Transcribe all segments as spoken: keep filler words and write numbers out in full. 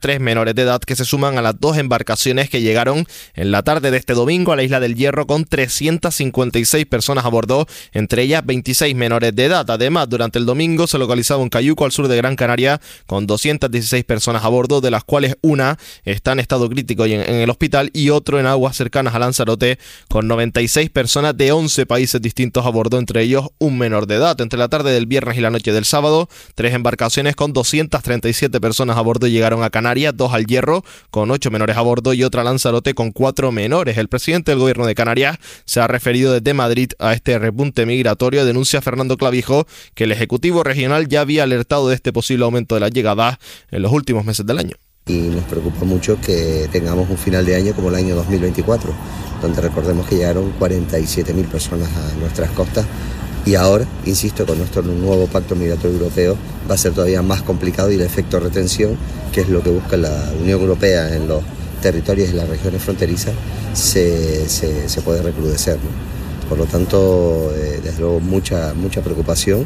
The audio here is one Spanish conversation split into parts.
tres menores de edad que se suman a las dos embarcaciones que llegaron en la tarde de este domingo a la Isla del Hierro con trescientas cincuenta y seis personas a bordo, entre ellas veintiséis menores de edad. Además, durante el domingo se localizaba un cayuco al sur de Gran Canaria con doscientas dieciséis personas a bordo, de las cuales una está en estado crítico y en, en el hospital, y otro en aguas cercanas a Lanzarote con noventa y seis personas de once países distintos a bordo, entre ellos un menor de edad. Entre la tarde del viernes y la noche del sábado, tres embarcaciones con doscientas treinta y siete personas a bordo llegaron a Canarias, dos al Hierro con ocho menores a bordo y otra a Lanzarote con cuatro menores. El presidente del gobierno de Canarias se ha referido desde Madrid a este repunte migratorio. Denuncia Fernando Clavijo que el Ejecutivo Regional ya había alertado de este posible aumento de las llegadas en los últimos meses del año. Y nos preocupa mucho que tengamos un final de año como el año dos mil veinticuatro, donde recordemos que llegaron cuarenta y siete mil personas a nuestras costas. Y ahora, insisto, con nuestro nuevo pacto migratorio europeo va a ser todavía más complicado, y el efecto retención, que es lo que busca la Unión Europea en los territorios y las regiones fronterizas, se, se, se puede recrudecer, ¿no? Por lo tanto, eh, desde luego mucha, mucha preocupación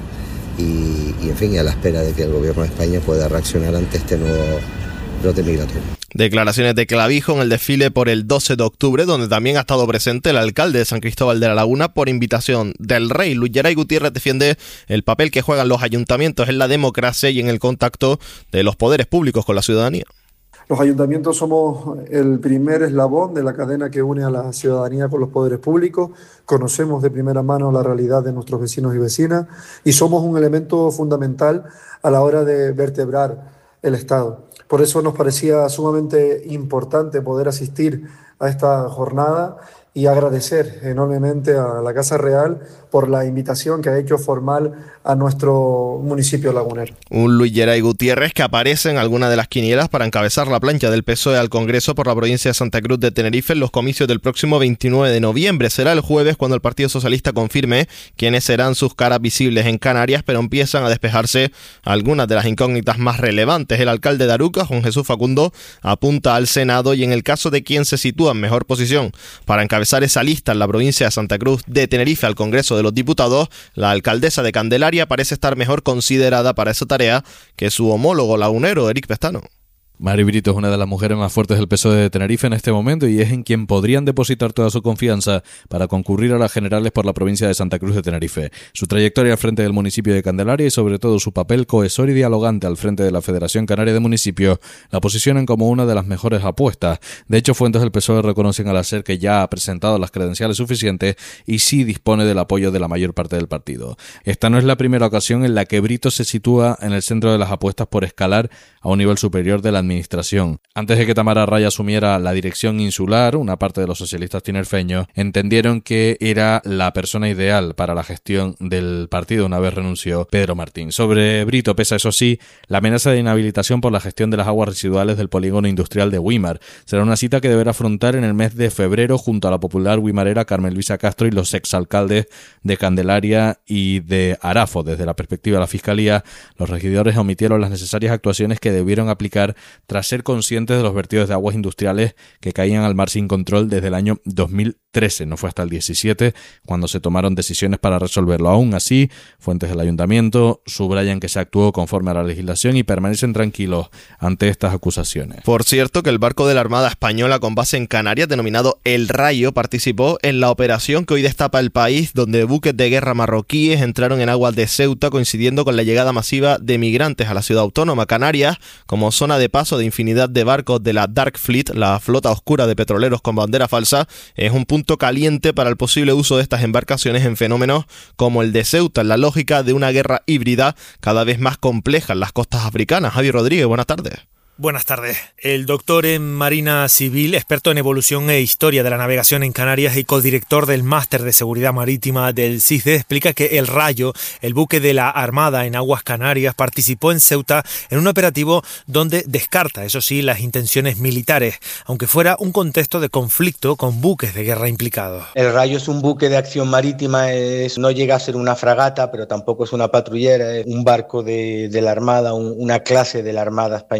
y, y, en fin, a la espera de que el gobierno de España pueda reaccionar ante este nuevo brote migratorio. Declaraciones de Clavijo en el desfile por el doce de octubre, donde también ha estado presente el alcalde de San Cristóbal de la Laguna por invitación del rey. Luis Geray Gutiérrez defiende el papel que juegan los ayuntamientos en la democracia y en el contacto de los poderes públicos con la ciudadanía. Los ayuntamientos somos el primer eslabón de la cadena que une a la ciudadanía con los poderes públicos. Conocemos de primera mano la realidad de nuestros vecinos y vecinas y somos un elemento fundamental a la hora de vertebrar el Estado. Por eso nos parecía sumamente importante poder asistir a esta jornada y agradecer enormemente a la Casa Real por la invitación que ha hecho formal a nuestro municipio lagunero. Un Luis Geray Gutiérrez que aparece en alguna de las quinielas para encabezar la plancha del P S O E al Congreso por la provincia de Santa Cruz de Tenerife en los comicios del próximo veintinueve de noviembre. Será el jueves cuando el Partido Socialista confirme quiénes serán sus caras visibles en Canarias, pero empiezan a despejarse algunas de las incógnitas más relevantes. El alcalde de Aruca, Juan Jesús Facundo, apunta al Senado y en el caso de quien se sitúa en mejor posición para encabezar esa lista en la provincia de Santa Cruz de Tenerife al Congreso de los Diputados, la alcaldesa de Candelaria parece estar mejor considerada para esa tarea que su homólogo lagunero, Eric Pestano. Mari Brito es una de las mujeres más fuertes del P S O E de Tenerife en este momento y es en quien podrían depositar toda su confianza para concurrir a las generales por la provincia de Santa Cruz de Tenerife. Su trayectoria al frente del municipio de Candelaria y sobre todo su papel cohesor y dialogante al frente de la Federación Canaria de Municipios la posicionan como una de las mejores apuestas. De hecho, fuentes del P S O E reconocen al SER que ya ha presentado las credenciales suficientes y sí dispone del apoyo de la mayor parte del partido. Esta no es la primera ocasión en la que Brito se sitúa en el centro de las apuestas por escalar a un nivel superior de la administración. Antes de que Tamara Raya asumiera la dirección insular, una parte de los socialistas tinerfeños entendieron que era la persona ideal para la gestión del partido una vez renunció Pedro Martín. Sobre Brito pesa, eso sí, la amenaza de inhabilitación por la gestión de las aguas residuales del polígono industrial de Güímar. Será una cita que deberá afrontar en el mes de febrero junto a la popular guimarera Carmen Luisa Castro y los exalcaldes de Candelaria y de Arafo. Desde la perspectiva de la Fiscalía, los regidores omitieron las necesarias actuaciones que debieron aplicar tras ser conscientes de los vertidos de aguas industriales que caían al mar sin control desde el año dos mil trece. No fue hasta el diecisiete cuando se tomaron decisiones para resolverlo. Aún así, fuentes del ayuntamiento subrayan que se actuó conforme a la legislación y permanecen tranquilos ante estas acusaciones. Por cierto, que el barco de la Armada Española con base en Canarias, denominado El Rayo, participó en la operación que hoy destapa el país, donde buques de guerra marroquíes entraron en aguas de Ceuta, coincidiendo con la llegada masiva de migrantes a la ciudad autónoma. Canarias, como zona de paso de infinidad de barcos de la Dark Fleet, la flota oscura de petroleros con bandera falsa, es un punto caliente para el posible uso de estas embarcaciones en fenómenos como el de Ceuta, en la lógica de una guerra híbrida cada vez más compleja en las costas africanas. Javi Rodríguez, buenas tardes. Buenas tardes. El doctor en Marina Civil, experto en evolución e historia de la navegación en Canarias y codirector del Máster de Seguridad Marítima del CISDE, explica que el Rayo, el buque de la Armada en aguas canarias, participó en Ceuta en un operativo donde descarta, eso sí, las intenciones militares, aunque fuera un contexto de conflicto con buques de guerra implicados. El Rayo es un buque de acción marítima, es, no llega a ser una fragata, pero tampoco es una patrullera, es un barco de, de la Armada, un, una clase de la Armada española, buque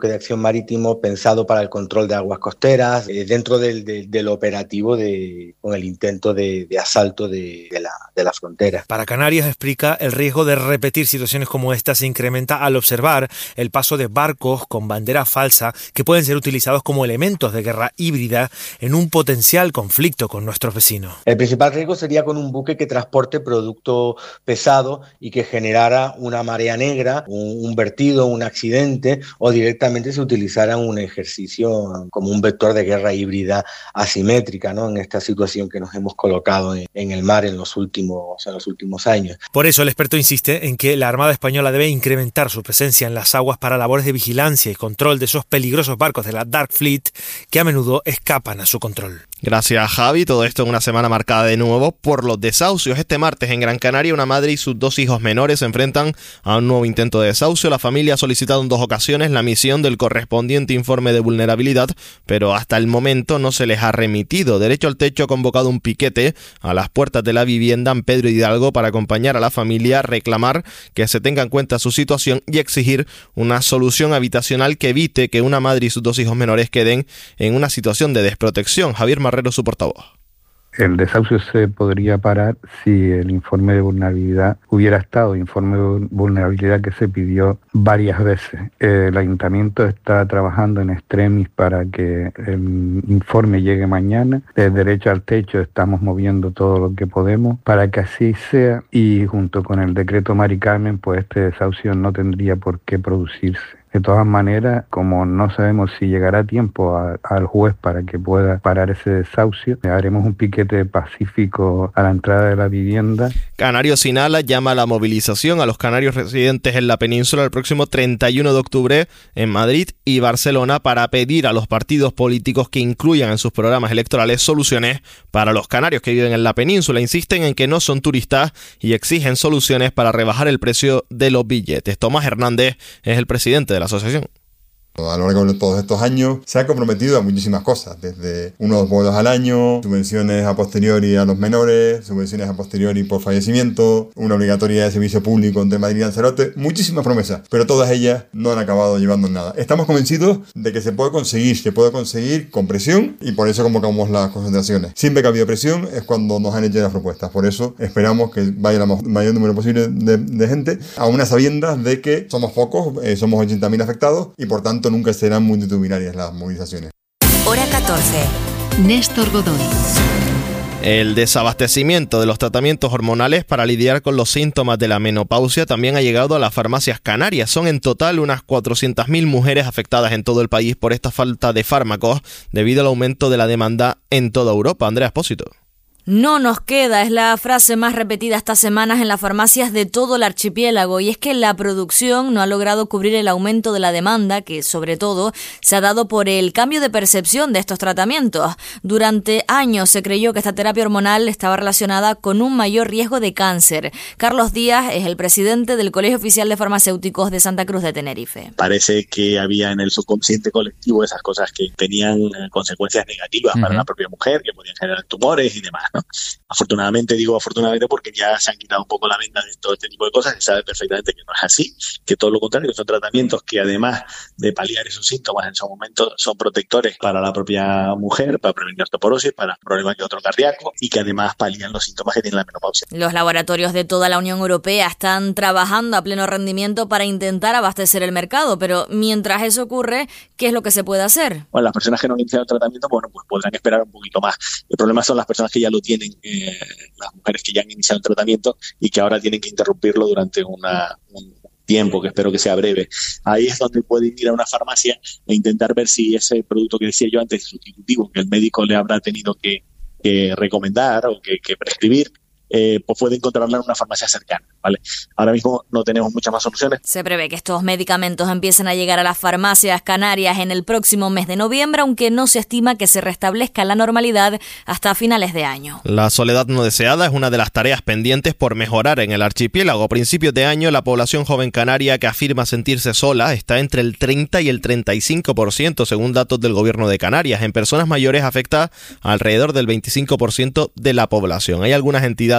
buque de acción marítimo pensado para el control de aguas costeras, eh, dentro del, del, del operativo de, con el intento de, de asalto de, de, la, de la frontera. Para Canarias, explica, el riesgo de repetir situaciones como esta se incrementa al observar el paso de barcos con bandera falsa que pueden ser utilizados como elementos de guerra híbrida en un potencial conflicto con nuestros vecinos. El principal riesgo sería con un buque que transporte producto pesado y que generara una marea negra, un, un vertido, un accidente, o directamente se utilizara un ejercicio como un vector de guerra híbrida asimétrica, ¿no? En esta situación que nos hemos colocado en, en el mar en los últimos, en los últimos años. Por eso el experto insiste en que la Armada Española debe incrementar su presencia en las aguas para labores de vigilancia y control de esos peligrosos barcos de la Dark Fleet que a menudo escapan a su control. Gracias, Javi. Todo esto en una semana marcada de nuevo por los desahucios. Este martes en Gran Canaria, una madre y sus dos hijos menores se enfrentan a un nuevo intento de desahucio. La familia ha solicitado en dos ocasiones la emisión del correspondiente informe de vulnerabilidad, pero hasta el momento no se les ha remitido. Derecho al Techo ha convocado un piquete a las puertas de la vivienda en Pedro Hidalgo para acompañar a la familia, reclamar que se tenga en cuenta su situación y exigir una solución habitacional que evite que una madre y sus dos hijos menores queden en una situación de desprotección. Javier Marrero, su portavoz. El desahucio se podría parar si el informe de vulnerabilidad hubiera estado, informe de vulnerabilidad que se pidió varias veces. El ayuntamiento está trabajando en extremis para que el informe llegue mañana. Desde Derecho al Techo estamos moviendo todo lo que podemos para que así sea, y junto con el decreto Mari Carmen, pues este desahucio no tendría por qué producirse. De todas maneras, como no sabemos si llegará tiempo a, al juez para que pueda parar ese desahucio, haremos un piquete pacífico a la entrada de la vivienda. Canarios Sin Alas llama a la movilización a los canarios residentes en la península el próximo treinta y uno de octubre en Madrid y Barcelona para pedir a los partidos políticos que incluyan en sus programas electorales soluciones para los canarios que viven en la península. Insisten en que no son turistas y exigen soluciones para rebajar el precio de los billetes. Tomás Hernández es el presidente de la asociación. A lo largo de todos estos años se ha comprometido a muchísimas cosas, desde unos vuelos al año, subvenciones a posteriori a los menores, subvenciones a posteriori por fallecimiento, una obligatoria de servicio público entre Madrid y Lanzarote, muchísimas promesas, pero todas ellas no han acabado llevando nada. Estamos convencidos de que se puede conseguir, se puede conseguir con presión, y por eso convocamos las concentraciones. Siempre que ha habido presión es cuando nos han hecho las propuestas, por eso esperamos que vaya el mayor número posible de, de gente, a unas sabiendas de que somos pocos, eh, somos ochenta mil afectados y por tanto nunca serán multitudinarias las movilizaciones. Hora catorce. Néstor Godoy. El desabastecimiento de los tratamientos hormonales para lidiar con los síntomas de la menopausia también ha llegado a las farmacias canarias. Son en total unas cuatrocientas mil mujeres afectadas en todo el país por esta falta de fármacos debido al aumento de la demanda en toda Europa. Andrea Espósito. No nos queda, es la frase más repetida estas semanas en las farmacias de todo el archipiélago, y es que la producción no ha logrado cubrir el aumento de la demanda, que sobre todo se ha dado por el cambio de percepción de estos tratamientos. Durante años se creyó que esta terapia hormonal estaba relacionada con un mayor riesgo de cáncer. Carlos Díaz es el presidente del Colegio Oficial de Farmacéuticos de Santa Cruz de Tenerife. Parece que había en el subconsciente colectivo esas cosas que tenían consecuencias negativas uh-huh. para la propia mujer, que podían generar tumores y demás, ¿no? Afortunadamente, digo afortunadamente porque ya se han quitado un poco la venda de todo este tipo de cosas, se sabe perfectamente que no es así, que todo lo contrario, que son tratamientos que además de paliar esos síntomas en esos momentos son protectores para la propia mujer, para prevenir osteoporosis, para problemas de otro cardíaco, y que además palían los síntomas que tiene la menopausia. Los laboratorios de toda la Unión Europea están trabajando a pleno rendimiento para intentar abastecer el mercado, pero mientras eso ocurre, ¿qué es lo que se puede hacer? Bueno, las personas que no han iniciado el tratamiento, bueno, pues podrán esperar un poquito más. El problema son las personas que ya lo tienen, eh, las mujeres que ya han iniciado el tratamiento y que ahora tienen que interrumpirlo durante una, un tiempo que espero que sea breve. Ahí es donde pueden ir a una farmacia e intentar ver si ese producto que decía yo antes, sustitutivo, que el médico le habrá tenido que, que recomendar o que, que prescribir, Eh, pues puede encontrarla en una farmacia cercana, ¿vale? Ahora mismo no tenemos muchas más soluciones. Se prevé que estos medicamentos empiecen a llegar a las farmacias canarias en el próximo mes de noviembre, aunque no se estima que se restablezca la normalidad hasta finales de año. La soledad no deseada es una de las tareas pendientes por mejorar en el archipiélago. A principios de año, la población joven canaria que afirma sentirse sola está entre el treinta y el treinta y cinco por ciento, según datos del gobierno de Canarias. En personas mayores afecta alrededor del veinticinco por ciento de la población. Hay algunas entidades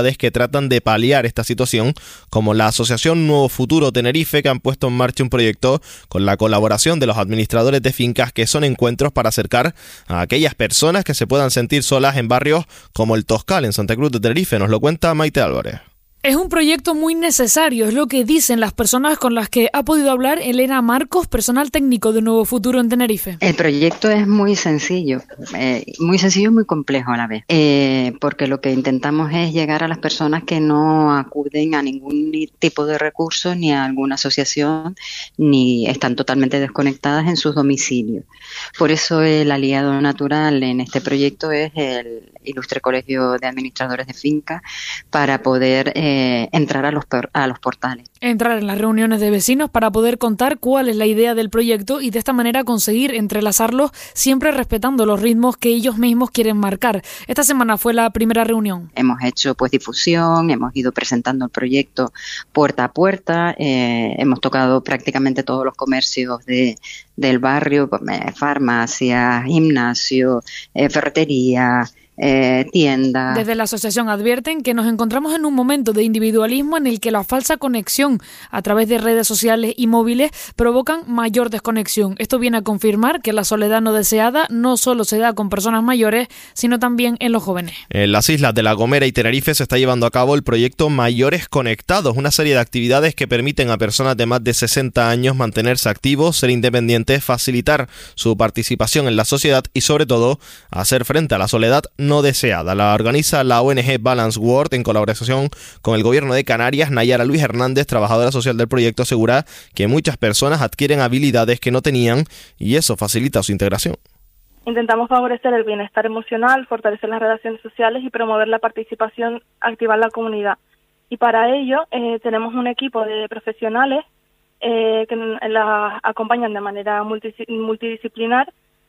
entidades que tratan de paliar esta situación, como la Asociación Nuevo Futuro Tenerife, que han puesto en marcha un proyecto con la colaboración de los administradores de fincas, que son encuentros para acercar a aquellas personas que se puedan sentir solas en barrios como el Toscal, en Santa Cruz de Tenerife. Nos lo cuenta Maite Álvarez. Es un proyecto muy necesario, es lo que dicen las personas con las que ha podido hablar Elena Marcos, personal técnico de Nuevo Futuro en Tenerife. El proyecto es muy sencillo, eh, muy sencillo y muy complejo a la vez, eh, porque lo que intentamos es llegar a las personas que no acuden a ningún tipo de recursos ni a alguna asociación, ni están totalmente desconectadas en sus domicilios. Por eso el aliado natural en este proyecto es el Ilustre Colegio de Administradores de Finca, para poder eh, entrar a los, a los portales. Entrar en las reuniones de vecinos para poder contar cuál es la idea del proyecto y de esta manera conseguir entrelazarlos, siempre respetando los ritmos que ellos mismos quieren marcar. Esta semana fue la primera reunión. Hemos hecho pues difusión, hemos ido presentando el proyecto puerta a puerta, eh, hemos tocado prácticamente todos los comercios de, del barrio, eh, farmacia, gimnasio, eh, ferretería, Eh, tienda. Desde la asociación advierten que nos encontramos en un momento de individualismo en el que la falsa conexión a través de redes sociales y móviles provocan mayor desconexión. Esto viene a confirmar que la soledad no deseada no solo se da con personas mayores, sino también en los jóvenes. En las islas de La Gomera y Tenerife se está llevando a cabo el proyecto Mayores Conectados, una serie de actividades que permiten a personas de más de sesenta años mantenerse activos, ser independientes, facilitar su participación en la sociedad y sobre todo hacer frente a la soledad no deseada. La organiza la O N G Balance World en colaboración con el gobierno de Canarias. Nayara Luis Hernández, trabajadora social del proyecto, asegura que muchas personas adquieren habilidades que no tenían y eso facilita su integración. Intentamos favorecer el bienestar emocional, fortalecer las relaciones sociales y promover la participación activa en la comunidad. Y para ello eh, tenemos un equipo de profesionales eh, que las acompañan de manera multis- multidisciplinar,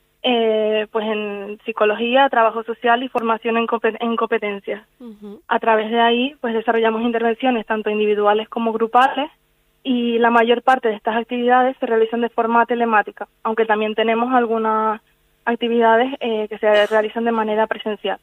Eh, pues en psicología, trabajo social y formación en, compet- en competencias. Uh-huh. A través de ahí, pues desarrollamos intervenciones tanto individuales como grupales y la mayor parte de estas actividades se realizan de forma telemática, aunque también tenemos algunas actividades eh, que se realizan de manera presencial.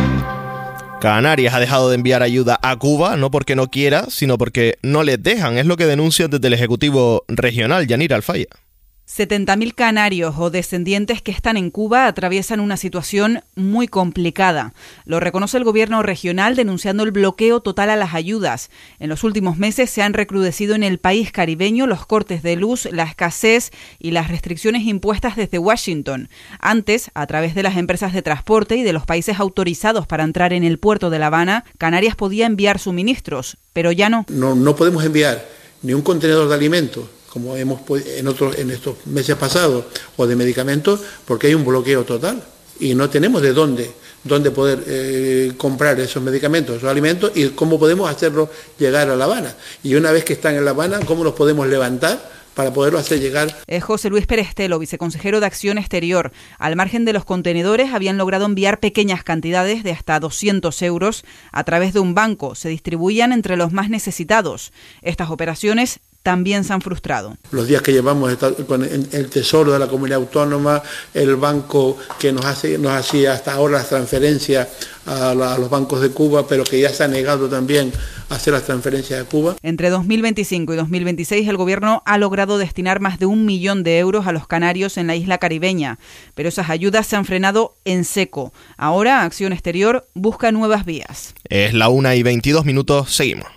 Canarias ha dejado de enviar ayuda a Cuba, no porque no quiera, sino porque no les dejan. Es lo que denuncia desde el Ejecutivo Regional, Yanira Alfaya. setenta mil canarios o descendientes que están en Cuba atraviesan una situación muy complicada. Lo reconoce el gobierno regional denunciando el bloqueo total a las ayudas. En los últimos meses se han recrudecido en el país caribeño los cortes de luz, la escasez y las restricciones impuestas desde Washington. Antes, a través de las empresas de transporte y de los países autorizados para entrar en el puerto de La Habana, Canarias podía enviar suministros, pero ya no. No, no podemos enviar ni un contenedor de alimentos, como hemos en otros en estos meses pasados, o de medicamentos, porque hay un bloqueo total y no tenemos de dónde dónde poder eh, comprar esos medicamentos, esos alimentos, y cómo podemos hacerlos llegar a La Habana. Y una vez que están en La Habana, cómo los podemos levantar para poderlo hacer llegar. Es José Luis Perestelo, viceconsejero de Acción Exterior. Al margen de los contenedores, habían logrado enviar pequeñas cantidades de hasta doscientos euros a través de un banco. Se distribuían entre los más necesitados. Estas operaciones también se han frustrado. Los días que llevamos con el Tesoro de la Comunidad Autónoma, el banco que nos hace nos hacía hasta ahora las transferencias a, la, a los bancos de Cuba, pero que ya se ha negado también a hacer las transferencias de Cuba. Entre dos mil veinticinco y dos mil veintiséis el gobierno ha logrado destinar más de un millón de euros a los canarios en la isla caribeña, pero esas ayudas se han frenado en seco. Ahora Acción Exterior busca nuevas vías. Es la una y veintidós minutos, seguimos.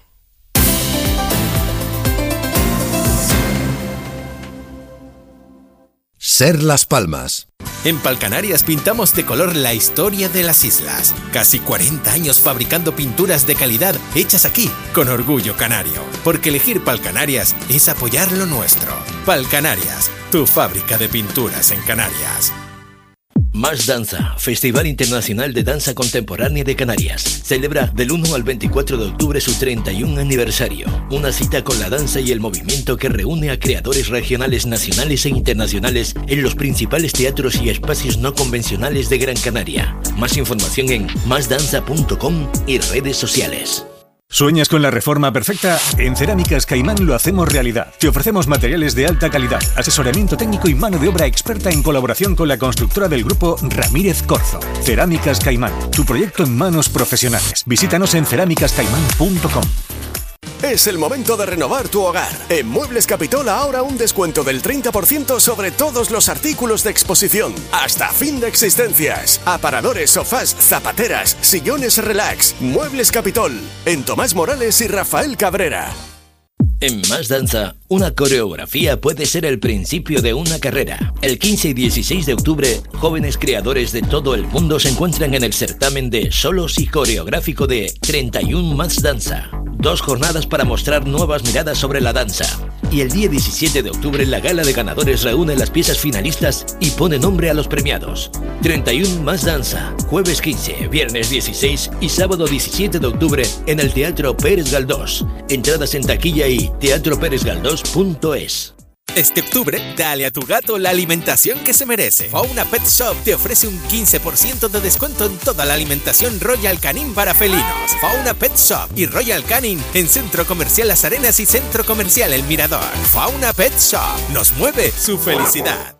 Ser Las Palmas. En Palcanarias pintamos de color la historia de las islas. Casi cuarenta años fabricando pinturas de calidad hechas aquí, con orgullo canario. Porque elegir Palcanarias es apoyar lo nuestro. Palcanarias, tu fábrica de pinturas en Canarias. Más Danza, Festival Internacional de Danza Contemporánea de Canarias. Celebra del uno al veinticuatro de octubre su treinta y un aniversario. Una cita con la danza y el movimiento que reúne a creadores regionales, nacionales e internacionales en los principales teatros y espacios no convencionales de Gran Canaria. Más información en más danza punto com y redes sociales. ¿Sueñas con la reforma perfecta? En Cerámicas Caimán lo hacemos realidad. Te ofrecemos materiales de alta calidad, asesoramiento técnico y mano de obra experta en colaboración con la constructora del grupo Ramírez Corzo. Cerámicas Caimán, tu proyecto en manos profesionales. Visítanos en cerámicas caimán punto com. Es el momento de renovar tu hogar. En Muebles Capitol ahora un descuento del treinta por ciento sobre todos los artículos de exposición. Hasta fin de existencias. Aparadores, sofás, zapateras, sillones relax. Muebles Capitol. En Tomás Morales y Rafael Cabrera. En Más Danza, una coreografía puede ser el principio de una carrera. El quince y dieciséis de octubre, jóvenes creadores de todo el mundo se encuentran en el certamen de solos y coreográfico de treinta y uno Más Danza. Dos jornadas para mostrar nuevas miradas sobre la danza. Y el día diecisiete de octubre, la gala de ganadores reúne las piezas finalistas y pone nombre a los premiados. treinta y uno Más Danza, jueves quince, viernes dieciséis y sábado diecisiete de octubre en el Teatro Pérez Galdós. Entradas en taquilla y teatro pérez galdós punto es. Este octubre, dale a tu gato la alimentación que se merece. Fauna Pet Shop te ofrece un quince por ciento de descuento en toda la alimentación Royal Canin para felinos. Fauna Pet Shop y Royal Canin en Centro Comercial Las Arenas y Centro Comercial El Mirador. Fauna Pet Shop nos mueve su felicidad.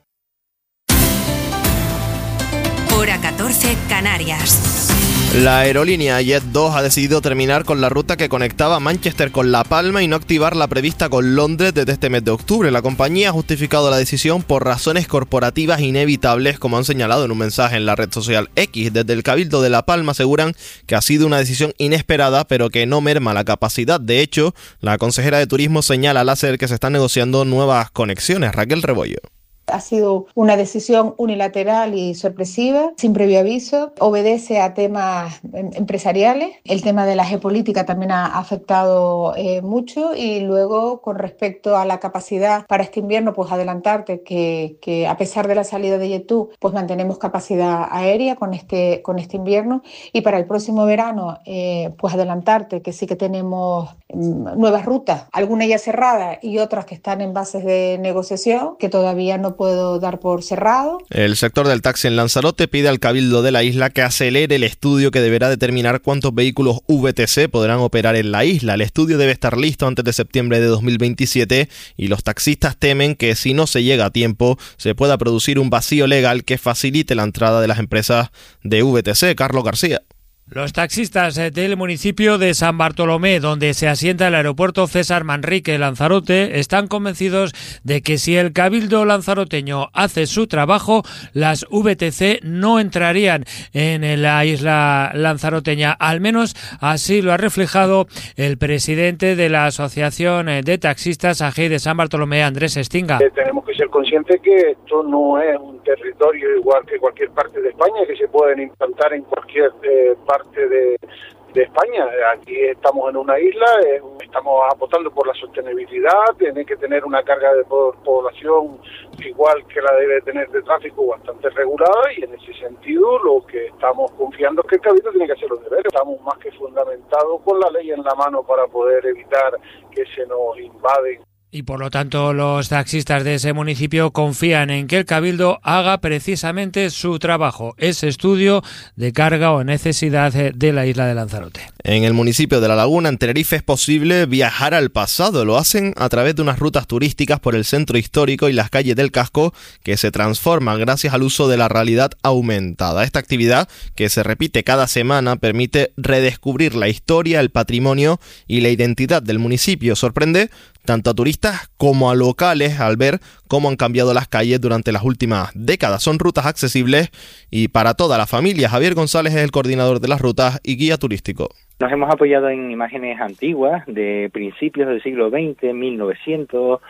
Hora catorce, Canarias. La aerolínea JetDos ha decidido terminar con la ruta que conectaba Manchester con La Palma y no activar la prevista con Londres desde este mes de octubre. La compañía ha justificado la decisión por razones corporativas inevitables, como han señalado en un mensaje en la red social X. Desde el Cabildo de La Palma aseguran que ha sido una decisión inesperada, pero que no merma la capacidad. De hecho, la consejera de Turismo señala al hacer que se están negociando nuevas conexiones. Raquel Rebollo. Ha sido una decisión unilateral y sorpresiva, sin previo aviso. Obedece a temas empresariales. El tema de la geopolítica también ha afectado eh, mucho. Y luego, con respecto a la capacidad para este invierno, pues adelantarte que, que a pesar de la salida de JetTo, pues mantenemos capacidad aérea con este, con este invierno. Y para el próximo verano, eh, pues adelantarte que sí que tenemos mm, nuevas rutas, algunas ya cerradas y otras que están en bases de negociación, que todavía no puedo dar por cerrado. El sector del taxi en Lanzarote pide al Cabildo de la isla que acelere el estudio que deberá determinar cuántos vehículos V T C podrán operar en la isla. El estudio debe estar listo antes de septiembre de dos mil veintisiete y los taxistas temen que si no se llega a tiempo se pueda producir un vacío legal que facilite la entrada de las empresas de V T C. Carlos García. Los taxistas del municipio de San Bartolomé, donde se asienta el aeropuerto César Manrique Lanzarote, están convencidos de que si el Cabildo lanzaroteño hace su trabajo, las V T C no entrarían en la isla lanzaroteña. Al menos así lo ha reflejado el presidente de la Asociación de Taxistas A G I de San Bartolomé, Andrés Estinga. Eh, tenemos que ser conscientes que esto no es un territorio igual que cualquier parte de España, que se pueden implantar en cualquier eh, parte De, de España. Aquí estamos en una isla, eh, estamos apostando por la sostenibilidad, tiene que tener una carga de población igual que la debe tener de tráfico, bastante regulada, y en ese sentido lo que estamos confiando es que el Cabildo tiene que hacer los deberes. Estamos más que fundamentados con la ley en la mano para poder evitar que se nos invaden. Y por lo tanto los taxistas de ese municipio confían en que el Cabildo haga precisamente su trabajo, ese estudio de carga o necesidad de la isla de Lanzarote. En el municipio de La Laguna, en Tenerife, es posible viajar al pasado. Lo hacen a través de unas rutas turísticas por el centro histórico y las calles del casco que se transforman gracias al uso de la realidad aumentada. Esta actividad, que se repite cada semana, permite redescubrir la historia, el patrimonio y la identidad del municipio. Sorprende tanto a turistas como a locales al ver cómo han cambiado las calles durante las últimas décadas. Son rutas accesibles y para toda la familia. Javier González es el coordinador de las rutas y guía turístico. Nos hemos apoyado en imágenes antiguas de principios del siglo veinte, mil novecientos,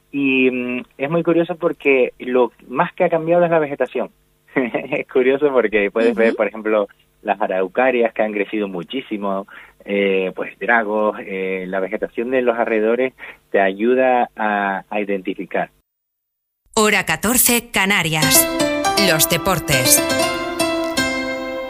y mm, es muy curioso porque lo más que ha cambiado es la vegetación. Es curioso porque puedes uh-huh. ver, por ejemplo, las araucarias que han crecido muchísimo, eh, pues dragos, eh, la vegetación de los alrededores te ayuda a, a identificar. Hora catorce, Canarias. Los deportes.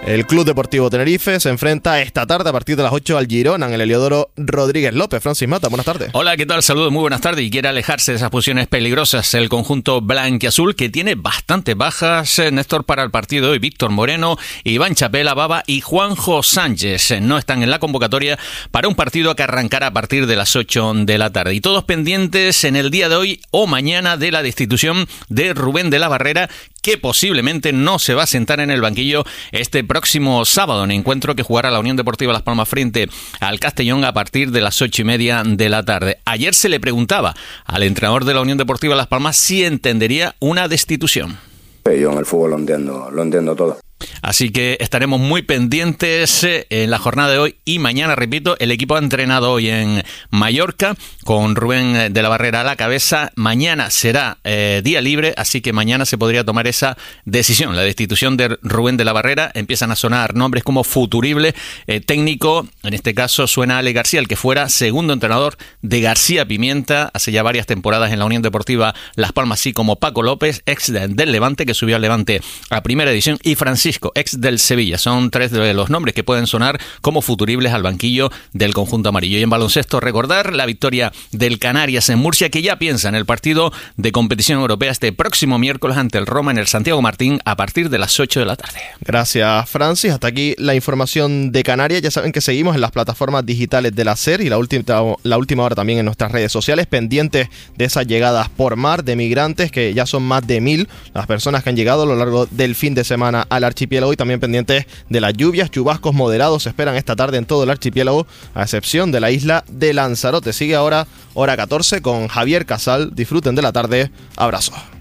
El Club Deportivo Tenerife se enfrenta esta tarde a partir de las ocho al Girona en el Heliodoro Rodríguez López. Francis Mata, buenas tardes. Hola, ¿qué tal? Saludos, muy buenas tardes. Y quiere alejarse de esas posiciones peligrosas el conjunto blanquiazul, que tiene bastantes bajas, Néstor, para el partido de hoy. Víctor Moreno, Iván Chapela, Baba y Juanjo Sánchez no están en la convocatoria para un partido que arrancará a partir de las ocho de la tarde. Y todos pendientes en el día de hoy o mañana de la destitución de Rubén de la Barrera, que posiblemente no se va a sentar en el banquillo este próximo sábado, en encuentro que jugará la Unión Deportiva Las Palmas frente al Castellón a partir de las ocho y media de la tarde. Ayer se le preguntaba al entrenador de la Unión Deportiva Las Palmas si entendería una destitución. Yo en el fútbol lo entiendo, lo entiendo todo. Así que estaremos muy pendientes en la jornada de hoy y mañana, repito, el equipo ha entrenado hoy en Mallorca con Rubén de la Barrera a la cabeza. Mañana será eh, día libre, así que mañana se podría tomar esa decisión, la destitución de Rubén de la Barrera. Empiezan a sonar nombres como futurible eh, técnico, en este caso suena Ale García, el que fuera segundo entrenador de García Pimienta hace ya varias temporadas en la Unión Deportiva Las Palmas, así como Paco López, ex del Levante, que subió al Levante a primera división, y Francisco, ex del Sevilla. Son tres de los nombres que pueden sonar como futuribles al banquillo del conjunto amarillo. Y en baloncesto, recordar la victoria del Canarias en Murcia, que ya piensa en el partido de competición europea este próximo miércoles ante el Roma en el Santiago Martín a partir de las ocho de la tarde. Gracias, Francis. Hasta aquí la información de Canarias. Ya saben que seguimos en las plataformas digitales de la SER y la última, la última hora también en nuestras redes sociales, pendientes de esas llegadas por mar de migrantes, que ya son más de mil las personas que han llegado a lo largo del fin de semana al archipiélago, y también pendientes de las lluvias. Chubascos moderados se esperan esta tarde en todo el archipiélago, a excepción de la isla de Lanzarote. Sigue ahora hora catorce con Javier Casal. Disfruten de la tarde. Abrazo.